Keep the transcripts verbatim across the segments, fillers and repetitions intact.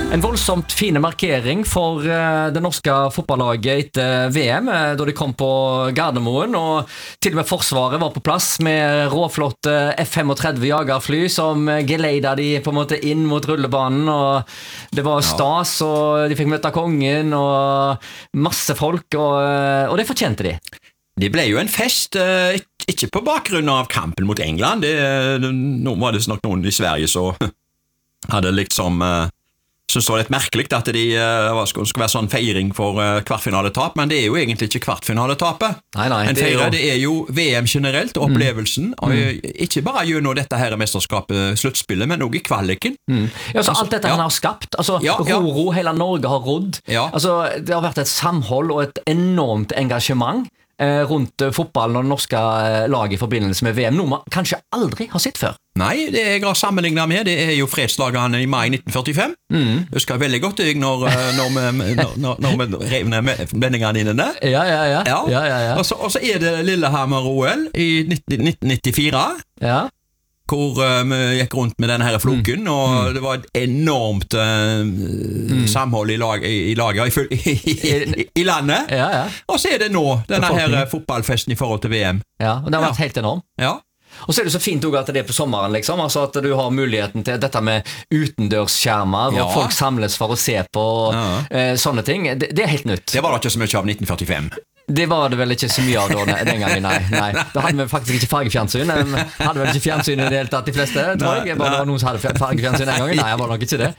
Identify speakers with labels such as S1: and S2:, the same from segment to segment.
S1: En voldsomt fine markering for uh, det norske fotballaget etter V M, uh, da de kom på Gardermoen, og til og med forsvaret var på plass med råflotte F trettifem jagerfly som geleida de på en måte inn mot rullebanen, og det var stas, og de fikk møte kongen og masse folk, og, uh, og det fortjente de.
S2: Det ble jo en fest, uh, ikke på bakgrunn av kampen mot England. Det, nå var det nok noen i Sverige så hadde liksom uh, synes det var litt merkelig at de uh, skulle, skulle være sånn feiring for uh, kvartfinaletap, men det er jo egentlig ikke kvartfinaletapet.
S1: Nei, nei,
S2: en
S1: det, er
S2: feirer,
S1: jo...
S2: det er jo V M generelt, opplevelsen, mm. og ikke bare gjennom dette her mesterskapet, sluttspillet, men også i kvaliken.
S1: Mm. Ja, så
S2: altså,
S1: alt dette
S2: ja.
S1: han har skapt, altså
S2: ja, ja.
S1: Roro, hele Norge har rodd,
S2: ja.
S1: altså det har vært et samhold og et enormt engasjement rundt fotballen og det norske laget i forbindelse med V M, noe man kanskje aldri har sett før.
S2: Nei, det jeg har sammenlignet med, det er jo fredslagene i mai nitten førtifem. Mm. Jeg husker veldig godt jeg når, når, vi, når, når vi rev ned bendingene inne.
S1: Ja, ja, ja.
S2: ja.
S1: ja, ja, ja.
S2: Og, så, og så er det Lillehammer-O L i nitten nittifire. Ja. Hvor uh, vi gikk rundt med denne her floken, mm. og mm. det var et enormt uh, mm. samhold i, lag, i, i laget, i, i, i, i landet.
S1: Ja, ja. Og
S2: så er det nå, denne her fotballfesten i forhold til V M.
S1: Ja, og det har vært ja. helt enormt.
S2: Ja.
S1: Og så er det så fint også at det er på sommeren, liksom, altså at du har muligheten til dette med utendørsskjermer, ja. og folk samles for å se på ja. uh, sånne ting. Det, det er helt nytt.
S2: Det var da ikke så mye av nitten førtifem.
S1: Det var det vel ikke så mye av da, den gangen, nei, nei. Da hadde vi faktisk ikke fargefjernsyn. Hadde vel ikke fjernsyn i det hele tatt, de fleste, tror jeg. Bare det var noen som hadde fargefjernsyn en gang. Nei, jeg var nok ikke det.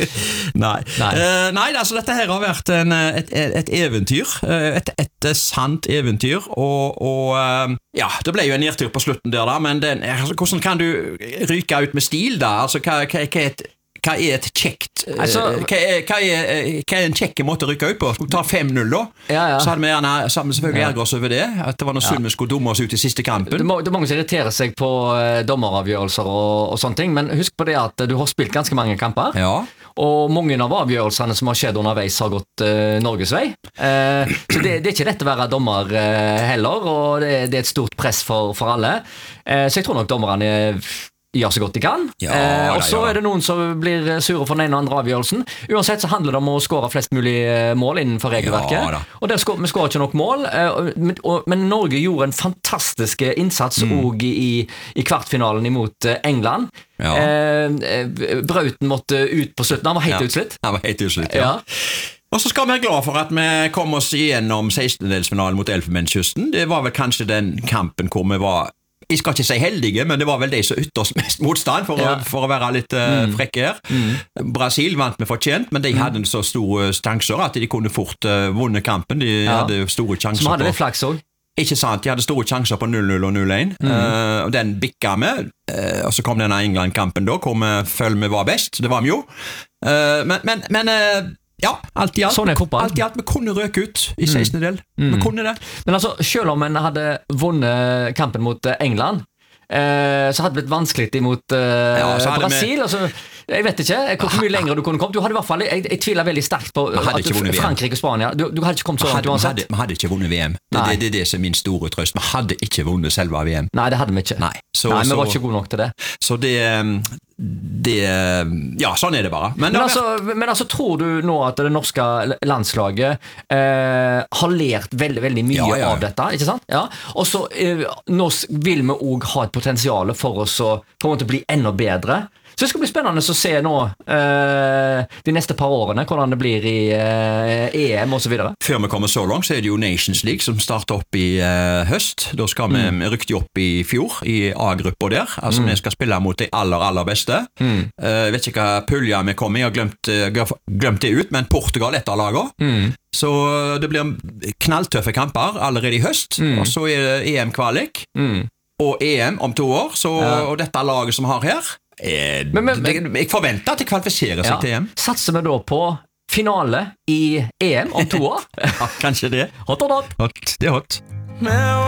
S2: Nei, nei. Uh, nei altså dette her har vært en, et, et eventyr, et, et sant eventyr, og, og uh, ja, det ble jo en nedtur på slutten der da, men den, altså, hvordan kan du ryke ut med stil da? Altså, hva, hva, hva er et Hva er et kjekt altså, hva, er, hva, er, hva er en kjekke måte å rykke ut på? Skulle vi ta fem null da? Ja, ja. Så hadde vi gjerne sammen selvfølgelig ja. erger oss over det, at det var noe ja. synd vi skulle dumme oss ut i siste kampen.
S1: Det, må, det er mange som irriterer seg på uh, dommeravgjørelser og, og sånne ting, men husk på det at du har spilt ganske mange kamper, ja. og mange av avgjørelsene som har skjedd underveis har gått uh, Norges vei. Uh, så det, det er ikke lett å være dommer uh, heller, og det, det er et stort press for, for alle. Uh, så jeg tror nok dommerne er gjør så godt de kan, ja, eh, og så er det noen som blir sure for den ene og andre avgjørelsen. Uansett så handler det om å skåre flest mulig mål innenfor regelverket, ja, og der skår, vi skårer ikke nok mål, eh, men, og, men Norge gjorde en fantastisk innsats mm. også i, i kvartfinalen imot England. Ja. Eh, Brauten måtte ut på slutten, han var helt
S2: ja.
S1: utslitt.
S2: Han var helt utslitt, ja. ja. Og så skal vi være glad for at vi kom oss igjennom sekstendedelsfinalen mot Elfenbenskysten. Det var vel kanskje den kampen hvor vi var, jeg skal ikke si heldige, men det var vel de som ytterst mest motstand, for, ja. å, for å være litt uh, mm. frekke her. Mm. Brasil vant med fortjent, men de mm. hadde så store sjanser at de kunne fort uh, vunne kampen. De ja. hadde store sjanser
S1: som hadde
S2: på...
S1: litt flaks også.
S2: Ikke sant, de hadde store sjanser på null null og null én, mm. uh, og den bikka med, uh, og så kom denne England-kampen da, hvor vi følte vi var best, det var vi jo. Uh, men, men, men uh, ja, alt i alt,
S1: sånn er fotball.
S2: Alt i alt, vi kunne røke ut i sekstende del. Mm. Vi kunne det.
S1: Men altså, selv om en hadde vunnet kampen mot England, eh, så hadde det blitt vanskelig imot eh, ja, Brasil. Vi... Altså, jeg vet ikke hvor mye lenger du kunne kommet. Du hadde i hvert fall, jeg, jeg tviler veldig sterkt på at Frankrike og Spania, du, du hadde ikke kommet så langt uansett.
S2: Vi hadde ikke vunnet V M. Det, det, det er det som er min store trøst. Vi hadde ikke vunnet selve V M.
S1: Nei, det hadde vi ikke.
S2: Nei, så,
S1: Nei vi
S2: så,
S1: var ikke gode nok til det.
S2: Så det... Det, ja, sånn er det bare. Men,
S1: men, altså, men altså, tror du nå at det norske landslaget eh, har lært veldig, veldig mye ja, ja, ja. av dette, ikke sant? Ja. Og så eh, nå vil vi også ha et potensial for oss å på en måte bli enda bedre. Så det skal bli spennende å se nå eh, de neste par årene, hvordan det blir i eh, E M og så videre.
S2: Før vi kommer så langt, så er det jo Nations League som starter opp i eh, høst. Da skal vi mm. rykte opp i fjor, i A-gruppa der. Altså, mm. vi skal spille mot de aller, aller beste. Mm. Uh, jeg vet ikke hva pulja vi kommer i, jeg har glemt, uh, glemt det ut, men Portugal er et av lagene. Mm. Så det blir knalltøffe kamper allerede i høst, mm. og så er det E M-kvalik, mm. og E M om to år, så, ja. og dette laget som har her, eh, men, men, men, jeg forventer at det kvalifiserer seg ja. til E M.
S1: Satser vi da på finale i E M om to år?
S2: Ja, kanskje det.
S1: Hot or not?
S2: Hot, det er hot.